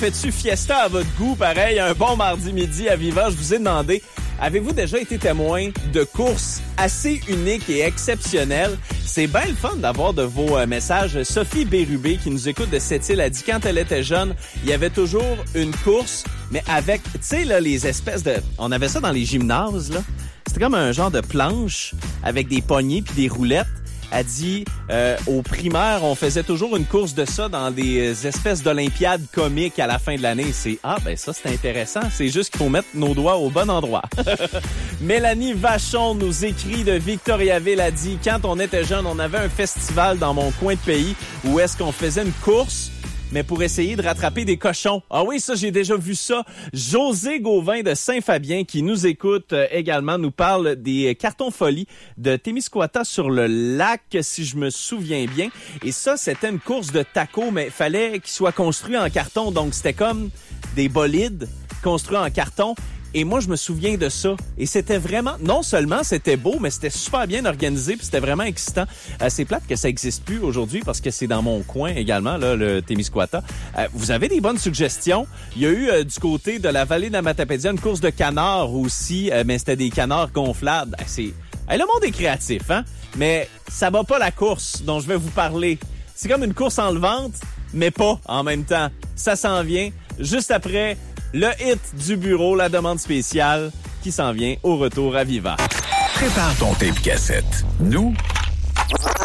Fais-tu fiesta à votre goût? Pareil, un bon mardi midi à Viva. Je vous ai demandé, avez-vous déjà été témoin de courses assez uniques et exceptionnelles? C'est bien le fun d'avoir de vos messages. Sophie Bérubé, qui nous écoute de Sept-Îles, a dit quand elle était jeune, il y avait toujours une course, mais avec, tu sais, là, les espèces de... On avait ça dans les gymnases, là. C'était comme un genre de planche avec des poignées puis des roulettes. Elle dit, au primaire, on faisait toujours une course de ça dans des espèces d'olympiades comiques à la fin de l'année. C'est, ça, c'est intéressant. C'est juste qu'il faut mettre nos doigts au bon endroit. Mélanie Vachon nous écrit de Victoriaville, a dit, quand on était jeune, on avait un festival dans mon coin de pays où est-ce qu'on faisait une course, mais pour essayer de rattraper des cochons. Ah oui, ça, j'ai déjà vu ça. José Gauvin de Saint-Fabien, qui nous écoute également, nous parle des cartons folies de Témiscouata sur le lac, si je me souviens bien. Et ça, c'était une course de tacos, mais il fallait qu'ils soient construits en carton. Donc, c'était comme des bolides construits en carton. Et moi, je me souviens de ça. Et c'était vraiment, non seulement c'était beau, mais c'était super bien organisé, puis c'était vraiment excitant. C'est plate que ça existe plus aujourd'hui parce que c'est dans mon coin également, là, le Témiscouata. Vous avez des bonnes suggestions. Il y a eu du côté de la vallée de la Matapédia une course de canards aussi, mais c'était des canards gonflables. Le monde est créatif, hein? Mais ça bat pas la course dont je vais vous parler. C'est comme une course enlevante, mais pas en même temps. Ça s'en vient juste après le hit du bureau, la demande spéciale qui s'en vient au retour à Viva. Prépare ton tape cassette. Nous,